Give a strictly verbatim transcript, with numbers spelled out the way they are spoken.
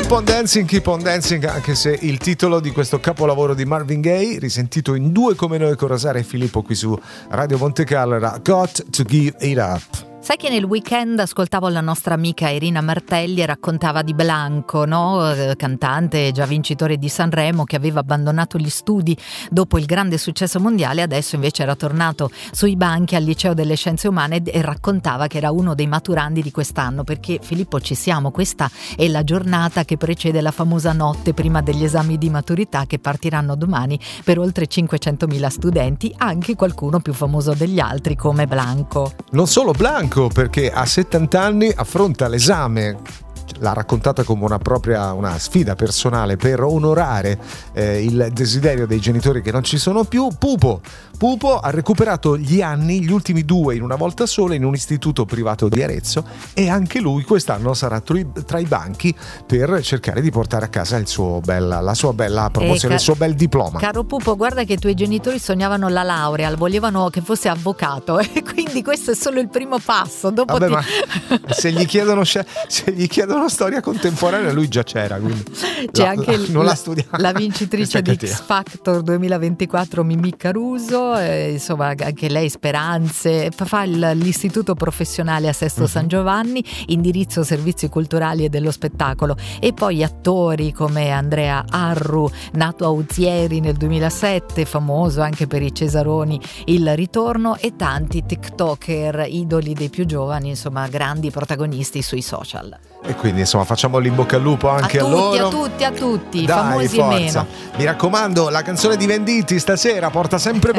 Keep on dancing, keep on dancing, anche se il titolo di questo capolavoro di Marvin Gaye, risentito in due come noi con Rosaria e Filippo qui su Radio Monte Carlo, era Got to Give It Up. Sai che nel weekend ascoltavo la nostra amica Irina Martelli e raccontava di Blanco, no? Cantante già vincitore di Sanremo, che aveva abbandonato gli studi dopo il grande successo mondiale, adesso invece era tornato sui banchi al Liceo delle Scienze Umane e raccontava che era uno dei maturandi di quest'anno, perché Filippo ci siamo, questa è la giornata che precede la famosa notte prima degli esami di maturità che partiranno domani per oltre cinquecentomila studenti, anche qualcuno più famoso degli altri come Blanco. Non solo Blanco, perché a settanta anni affronta l'esame, l'ha raccontata come una propria una sfida personale per onorare eh, il desiderio dei genitori che non ci sono più. Pupo Pupo ha recuperato gli anni, gli ultimi due in una volta sola, in un istituto privato di Arezzo, e anche lui quest'anno sarà tra i banchi per cercare di portare a casa il suo bella, la sua bella promozione, eh, ca- il suo bel diploma. Caro Pupo, guarda che i tuoi genitori sognavano la laurea, volevano che fosse avvocato, e quindi questo è solo il primo passo. Dopo Vabbè, ti... ma se gli chiedono se gli chiedono storia contemporanea, lui già c'era, quindi c'è la, anche la, il, non la, l'ha studiata. La vincitrice di X Factor duemilaventiquattro, Mimì Caruso, eh, insomma anche lei speranze, fa il, l'istituto professionale a Sesto uh-huh. San Giovanni, indirizzo servizi culturali e dello spettacolo, e poi attori come Andrea Arru, nato a Uzieri nel duemilasette, famoso anche per i Cesaroni, Il Ritorno, e tanti TikToker, idoli dei più giovani, insomma grandi protagonisti sui social. E quindi insomma facciamo l'in bocca al lupo anche a, a tutti, loro. A tutti, a tutti, Dai, famosi forza. e meno. Mi raccomando, la canzone di Venditti stasera porta sempre